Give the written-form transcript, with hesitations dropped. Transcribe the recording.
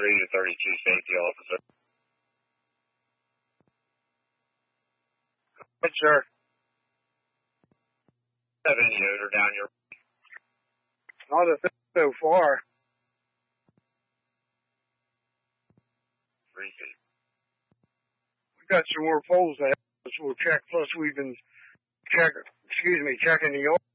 to 32 safety officer. Yes, sir. Have any odor down your... Not a thing so far. Freaky. We got some more poles ahead, which we'll check. Plus, we've been checking the yard.